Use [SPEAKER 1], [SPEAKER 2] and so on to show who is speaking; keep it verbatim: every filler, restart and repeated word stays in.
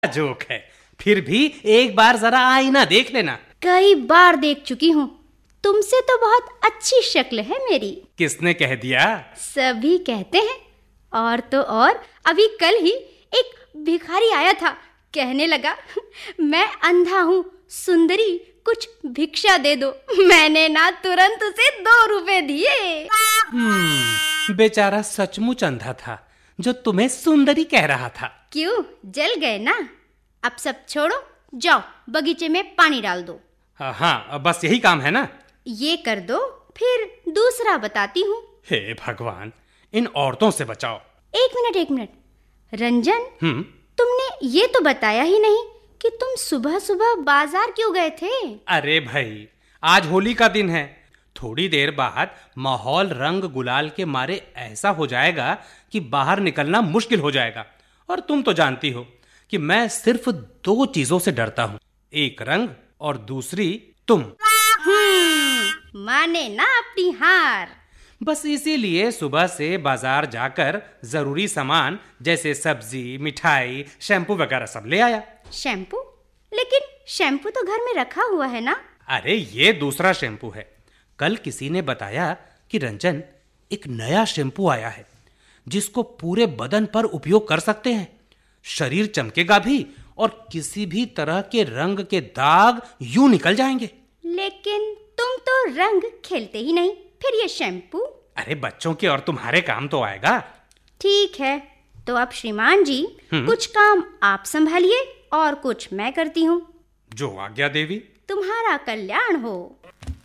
[SPEAKER 1] Joke है, फिर भी एक बार जरा आईना देख लेना।
[SPEAKER 2] कई बार देख चुकी हूँ। तुमसे तो बहुत अच्छी शक्ल है मेरी।
[SPEAKER 1] किसने कह दिया?
[SPEAKER 2] सभी कहते हैं। और तो और अभी कल ही एक भिखारी आया था, कहने लगा मैं अंधा हूँ सुंदरी, कुछ भिक्षा दे दो। मैंने ना तुरंत उसे दो रुपए दिए।
[SPEAKER 1] हम्म, बेचारा सचमुच अंधा था जो तुम्हें सुंदरी कह रहा था।
[SPEAKER 2] क्यों, जल गए ना? अब सब छोड़ो, जाओ बगीचे में पानी डाल दो।
[SPEAKER 1] हाँ, हाँ बस यही काम है ना?
[SPEAKER 2] ये कर दो, फिर दूसरा बताती हूँ।
[SPEAKER 1] हे भगवान, इन औरतों से बचाओ।
[SPEAKER 2] एक मिनट एक मिनट रंजन,
[SPEAKER 1] हम्म
[SPEAKER 2] तुमने ये तो बताया ही नहीं कि तुम सुबह सुबह बाजार क्यों गए थे?
[SPEAKER 1] अरे भाई, आज होली का दिन है। थोड़ी देर बाद माहौल रंग गुलाल के मारे ऐसा हो जाएगा कि बाहर निकलना मुश्किल हो जाएगा। और तुम तो जानती हो कि मैं सिर्फ दो चीजों से डरता हूँ, एक रंग और दूसरी तुम।
[SPEAKER 2] हम्म, माने ना अपनी हार।
[SPEAKER 1] बस इसीलिए सुबह से बाजार जाकर जरूरी सामान जैसे सब्जी, मिठाई, शैम्पू वगैरह सब ले आया।
[SPEAKER 2] शैम्पू? लेकिन शैम्पू तो घर में रखा हुआ है ना?
[SPEAKER 1] अरे ये दूसरा शैम्पू है। कल किसी ने बताया कि रंजन, एक नया शैम्पू आया है जिसको पूरे बदन पर उपयोग कर सकते हैं। शरीर चमकेगा भी और किसी भी तरह के रंग के दाग यूं निकल जाएंगे।
[SPEAKER 2] लेकिन तुम तो रंग खेलते ही नहीं, फिर ये शैम्पू?
[SPEAKER 1] अरे बच्चों के और तुम्हारे काम तो आएगा।
[SPEAKER 2] ठीक है, तो अब श्रीमान जी कुछ काम आप संभालिए और कुछ मैं करती हूँ।
[SPEAKER 1] जो आज्ञा देवी।
[SPEAKER 2] तुम्हारा कल्याण हो।